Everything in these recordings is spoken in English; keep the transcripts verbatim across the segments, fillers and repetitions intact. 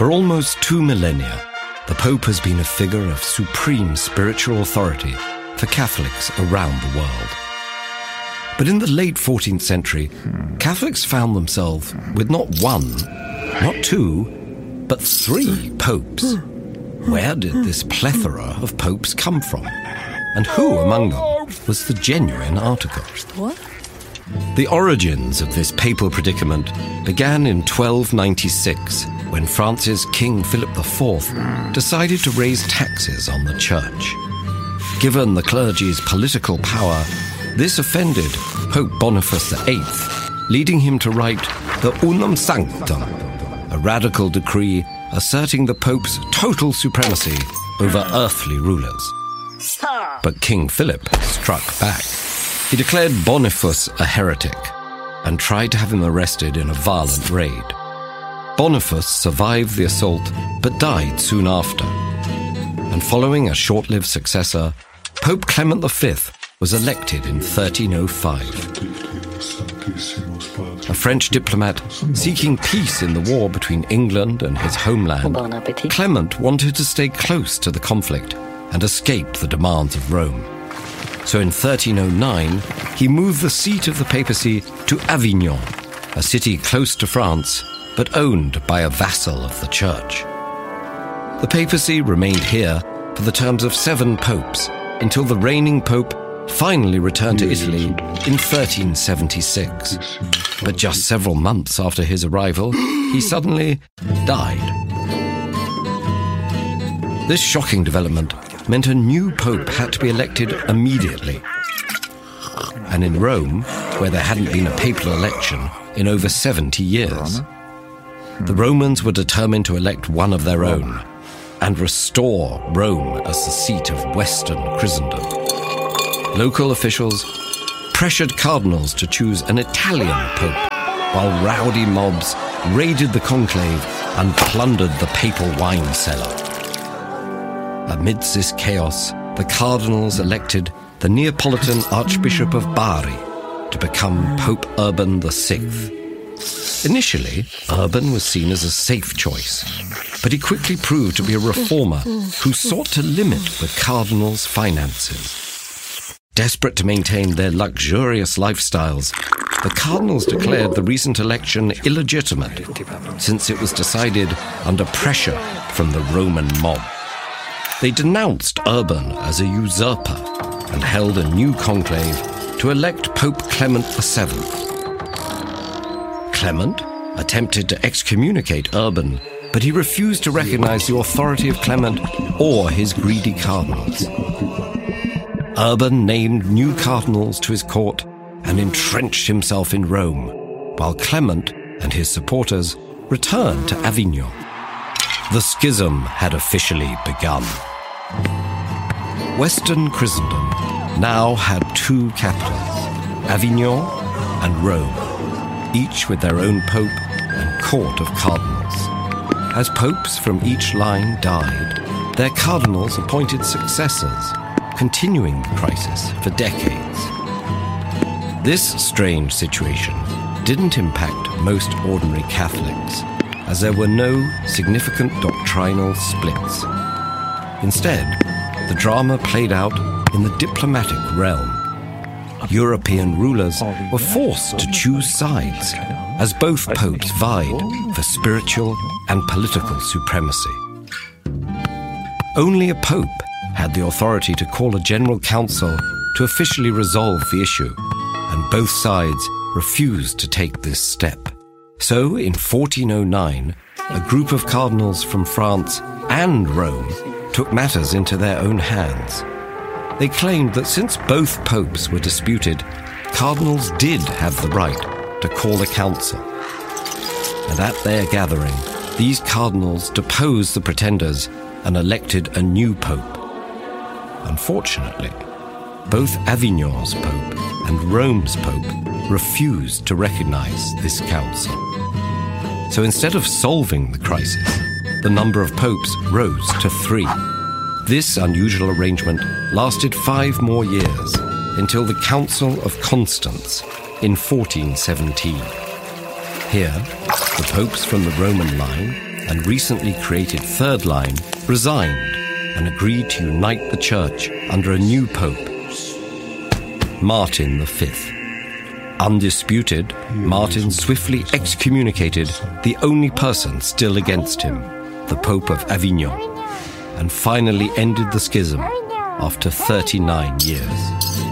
For almost two millennia, the Pope has been a figure of supreme spiritual authority for Catholics around the world. But in the late fourteenth century, Catholics found themselves with not one, not two, but three popes. Where did this plethora of popes come from? And who among them was the genuine article? What? The origins of this papal predicament began in twelve ninety-six, when France's King Philip the Fourth decided to raise taxes on the church. Given the clergy's political power, this offended Pope Boniface the Eighth, leading him to write the Unam Sanctam, a radical decree asserting the Pope's total supremacy over earthly rulers. But King Philip struck back. He declared Boniface a heretic and tried to have him arrested in a violent raid. Boniface survived the assault but died soon after. And following a short-lived successor, Pope Clement the Fifth was elected in thirteen oh five. A French diplomat seeking peace in the war between England and his homeland, Clement wanted to stay close to the conflict and escape the demands of Rome. So in thirteen oh nine, he moved the seat of the papacy to Avignon, a city close to France, but owned by a vassal of the church. The papacy remained here for the terms of seven popes until the reigning pope finally returned to Italy in thirteen seventy-six. But just several months after his arrival, he suddenly died. This shocking development meant a new pope had to be elected immediately. And in Rome, where there hadn't been a papal election in over seventy years, the Romans were determined to elect one of their own and restore Rome as the seat of Western Christendom. Local officials pressured cardinals to choose an Italian pope, while rowdy mobs raided the conclave and plundered the papal wine cellar. Amidst this chaos, the cardinals elected the Neapolitan Archbishop of Bari to become Pope Urban the Sixth. Initially, Urban was seen as a safe choice, but he quickly proved to be a reformer who sought to limit the cardinals' finances. Desperate to maintain their luxurious lifestyles, the cardinals declared the recent election illegitimate, since it was decided under pressure from the Roman mob. They denounced Urban as a usurper and held a new conclave to elect Pope Clement the Seventh. Clement attempted to excommunicate Urban, but he refused to recognize the authority of Clement or his greedy cardinals. Urban named new cardinals to his court and entrenched himself in Rome, while Clement and his supporters returned to Avignon. The schism had officially begun. Western Christendom now had two capitals, Avignon and Rome, each with their own pope and court of cardinals. As popes from each line died, their cardinals appointed successors, continuing the crisis for decades. This strange situation didn't impact most ordinary Catholics, as there were no significant doctrinal splits. Instead, the drama played out in the diplomatic realm. European rulers were forced to choose sides, as both popes vied for spiritual and political supremacy. Only a pope had the authority to call a general council to officially resolve the issue, and both sides refused to take this step. So, in fourteen oh nine, a group of cardinals from France and Rome took matters into their own hands. They claimed that since both popes were disputed, cardinals did have the right to call a council. And at their gathering, these cardinals deposed the pretenders and elected a new pope. Unfortunately, both Avignon's pope and Rome's pope refused to recognize this council. So instead of solving the crisis, the number of popes rose to three. This unusual arrangement lasted five more years, until the Council of Constance in fourteen seventeen. Here, the popes from the Roman line and recently created Third Line resigned and agreed to unite the Church under a new Pope, Martin the Fifth. Undisputed, Martin swiftly excommunicated the only person still against him, the Pope of Avignon, and finally ended the schism after thirty-nine years.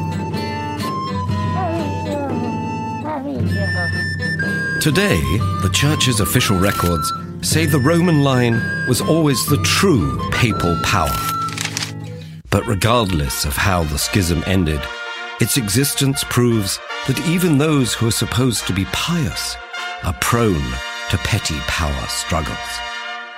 Today, the Church's official records say the Roman line was always the true papal power. But regardless of how the schism ended, its existence proves that even those who are supposed to be pious are prone to petty power struggles.